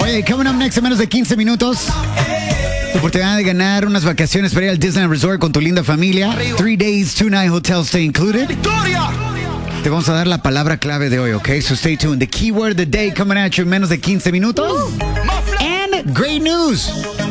Oye, coming up next en menos de 15 minutos. Tu oportunidad de ganar unas vacaciones para ir al Disney Resort con tu linda familia. 3 days, 2-night hotel stay included. Te vamos a dar la palabra clave de hoy, ¿ok? So stay tuned. The keyword of the day coming at you en menos de 15 minutos. And great news.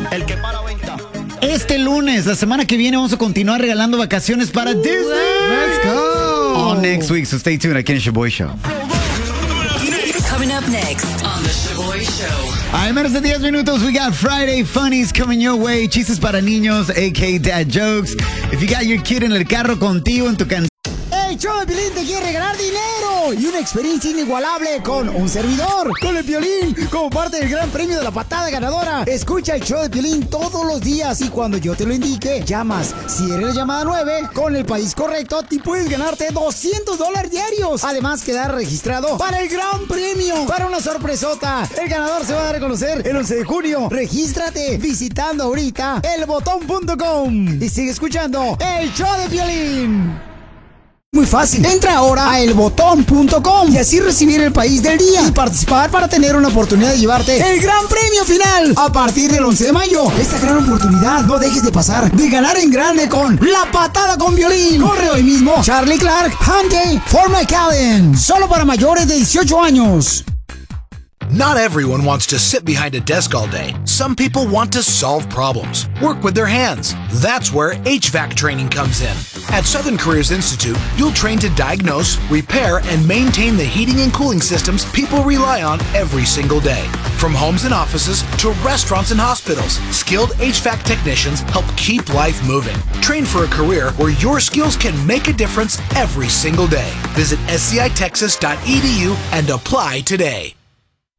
Este lunes, la semana que viene, vamos a continuar regalando vacaciones para Disney. Let's go. All next week, so stay tuned aquí en el Shaboy Show. Coming up next on the Shaboy Show. En menos de 10 minutos, we got Friday Funnies coming your way. Chistes para niños, a.k.a. dad jokes. If you got your kid en el carro contigo, en tu canción. El show de Piolín te quiere regalar dinero y una experiencia inigualable con un servidor, con el Piolín, como parte del gran premio de la patada ganadora. Escucha el show de Piolín todos los días y cuando yo te lo indique, llamas. Si eres la llamada 9, con el país correcto, te puedes ganarte $200 diarios. Además, quedar registrado para el gran premio, para una sorpresota. El ganador se va a dar a conocer el 11 de junio. Regístrate visitando ahorita elbotón.com y sigue escuchando el show de Piolín. Muy fácil. Entra ahora a elbotón.com y así recibir el país del día y participar para tener una oportunidad de llevarte el gran premio final a partir del 11 de mayo. Esta gran oportunidad no dejes de pasar, de ganar en grande con La Patada con Piolín. Corre hoy mismo. Charlie Clark, Hyundai, Fort McAllen. Solo para mayores de 18 años. Not everyone wants to sit behind a desk all day. Some people want to solve problems, work with their hands. That's where HVAC training comes in. At Southern Careers Institute, you'll train to diagnose, repair, and maintain the heating and cooling systems people rely on every single day. From homes and offices to restaurants and hospitals, skilled HVAC technicians help keep life moving. Train for a career where your skills can make a difference every single day. Visit scitexas.edu and apply today.